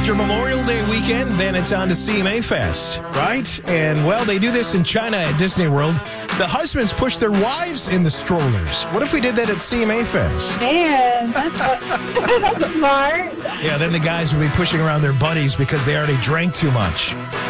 after Memorial Day weekend, then it's on to CMA Fest, right? And, well, they do this in China at Disney World. The husbands push their wives in the strollers. What if we did that at CMA Fest? Man, that's smart. Yeah, then the guys would be pushing around their buddies because they already drank too much.